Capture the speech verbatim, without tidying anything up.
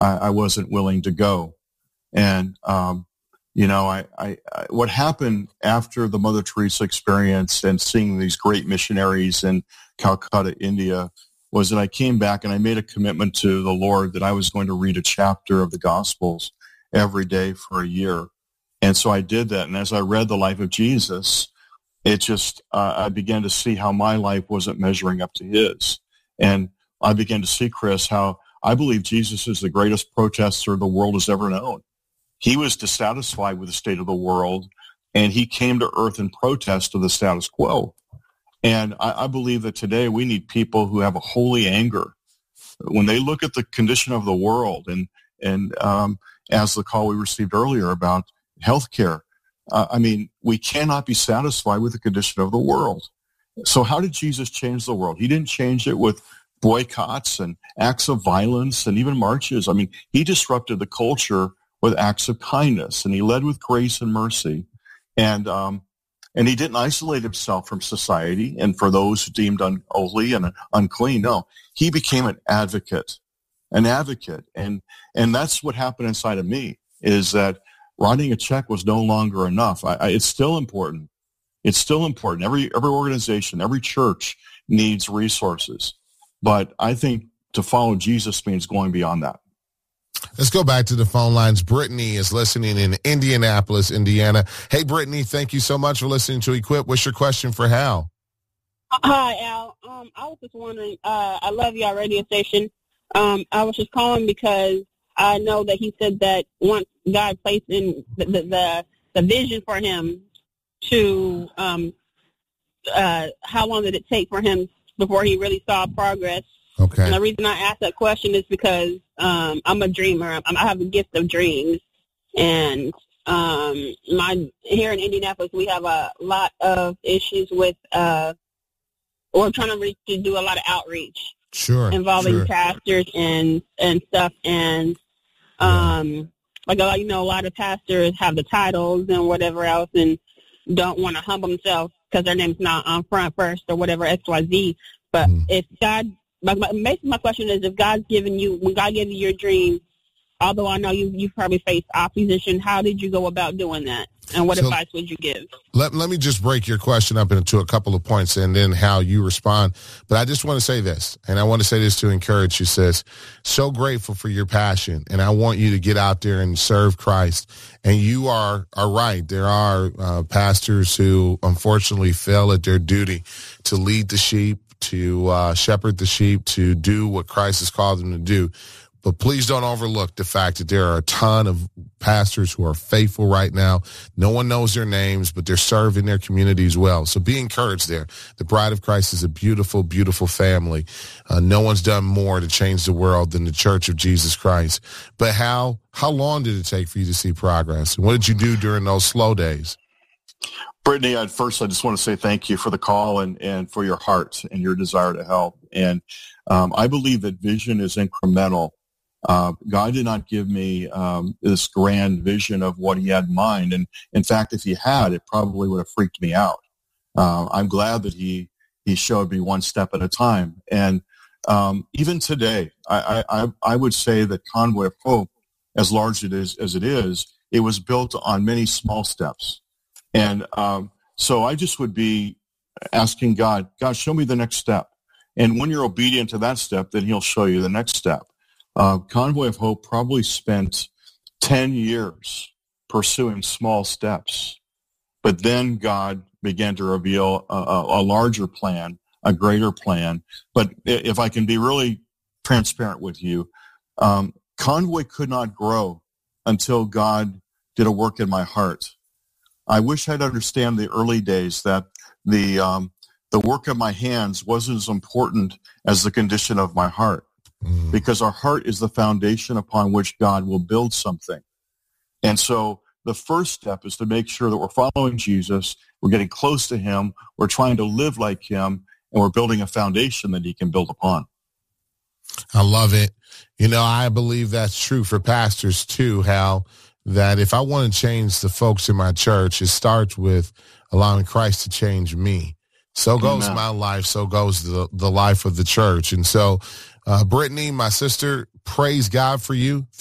I, I wasn't willing to go. And, um, you know, I, I, I, what happened after the Mother Teresa experience and seeing these great missionaries in Calcutta, India, was that I came back and I made a commitment to the Lord that I was going to read a chapter of the Gospels every day for a year. And so I did that. And as I read the life of Jesus, it just, uh, I began to see how my life wasn't measuring up to his. And I began to see, Chris, how I believe Jesus is the greatest protester the world has ever known. He was dissatisfied with the state of the world, and he came to earth in protest of the status quo. And I, I believe that today we need people who have a holy anger. When they look at the condition of the world, and, and um, as the call we received earlier about healthcare, uh, I mean, we cannot be satisfied with the condition of the world. So how did Jesus change the world? He didn't change it with boycotts and acts of violence and even marches. I mean, he disrupted the culture with acts of kindness, and he led with grace and mercy. And um, and he didn't isolate himself from society and for those deemed unholy and unclean. No, he became an advocate, an advocate. And and that's what happened inside of me, is that writing a check was no longer enough. I, I, it's still important. It's still important. Every every organization, every church needs resources. But I think to follow Jesus means going beyond that. Let's go back to the phone lines. Brittany is listening in Indianapolis, Indiana. Hey, Brittany, thank you so much for listening to Equip. What's your question for Hal? Hi, Al. Um, I was just wondering, uh, I love your radio station. Um, I was just calling because I know that he said that once God placed in the, the, the, the vision for him to, um, uh, how long did it take for him before he really saw progress? Okay. And the reason I asked that question is because um, I'm a dreamer. I'm, I have a gift of dreams. And um, my here in Indianapolis, we have a lot of issues with, uh, we're trying to, reach, to do a lot of outreach. Sure. Involving sure. pastors and, and stuff. And, um, yeah. like, a lot, you know, a lot of pastors have the titles and whatever else and don't want to humble themselves because their name's not on front first or whatever, X Y Z. But mm. if God... My, my, basically, my question is, if God's given you, when God gave you your dream, although I know you, you've probably faced opposition, how did you go about doing that? And what so, advice would you give? Let, let me just break your question up into a couple of points and then how you respond. But I just want to say this, and I want to say this to encourage you, sis. So grateful for your passion, and I want you to get out there and serve Christ. And you are, are right. There are uh, pastors who unfortunately fail at their duty to lead the sheep, to uh, shepherd the sheep, to do what Christ has called them to do. But please don't overlook the fact that there are a ton of pastors who are faithful right now. No one knows their names, but they're serving their communities well. So be encouraged there. The Bride of Christ is a beautiful, beautiful family. Uh, no one's done more to change the world than the Church of Jesus Christ. But how, how long did it take for you to see progress? And what did you do during those slow days? Brittany, at first, I just want to say thank you for the call and, and for your heart and your desire to help. And um, I believe that vision is incremental. Uh, God did not give me um, this grand vision of what he had in mind. And in fact, if he had, it probably would have freaked me out. Uh, I'm glad that he, he showed me one step at a time. And um, even today, I, I, I would say that Convoy of Hope, as large it is, as it is, it was built on many small steps. And um, so I just would be asking God, God, show me the next step. And when you're obedient to that step, then he'll show you the next step. Uh, Convoy of Hope probably spent ten years pursuing small steps. But then God began to reveal a, a, a larger plan, a greater plan. But if I can be really transparent with you, um, Convoy could not grow until God did a work in my heart. I wish I'd understand the early days that the um, the work of my hands wasn't as important as the condition of my heart, mm. because our heart is the foundation upon which God will build something. And so the first step is to make sure that we're following Jesus, we're getting close to him, we're trying to live like him, and we're building a foundation that he can build upon. I love it. You know, I believe that's true for pastors too, Hal. That if I want to change the folks in my church, it starts with allowing Christ to change me. So goes Amen. My life, so goes the, the life of the church. And so, uh, Brittany, my sister, praise God for you.